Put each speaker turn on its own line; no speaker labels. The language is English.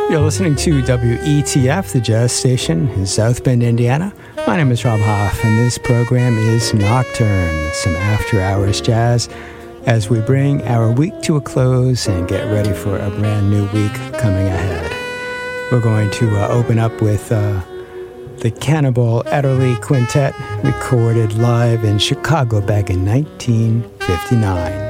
You're listening to WETF, the jazz station in South Bend, Indiana. My name is Rob Hoff, and this program is Nocturne, some after-hours jazz, as we bring our week to a close and get ready for a brand new week coming ahead. We're going to open up with the Cannonball Adderley Quintet, recorded live in Chicago back in 1959.